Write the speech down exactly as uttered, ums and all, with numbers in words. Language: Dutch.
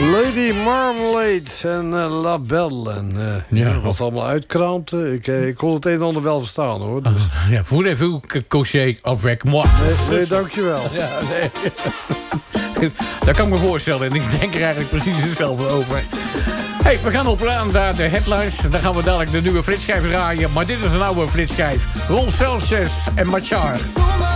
Lady Marmalade en uh, La Belle. En, uh, ja, wat allemaal uitkraamte. Ik, uh, ik kon het een en ander wel verstaan, hoor. Dus. Uh, ja, voulez-vous coucher avec moi? Nee, nee dankjewel. Ja, nee. Dat kan ik me voorstellen. En ik denk er eigenlijk precies hetzelfde over. Hey, we gaan op naar de headlines. Dan gaan we dadelijk de nieuwe Flitsschijf draaien. Maar dit is een oude Flitsschijf. Ron Celsius en Machar.